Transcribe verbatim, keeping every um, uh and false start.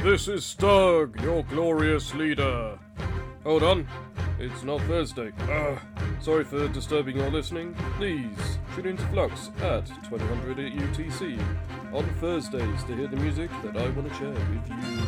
This is Stug, your glorious leader. Hold on, it's not Thursday. Uh, sorry for disturbing your listening. Please tune into Flux at twenty hundred U T C on Thursdays to hear the music that I want to share with you.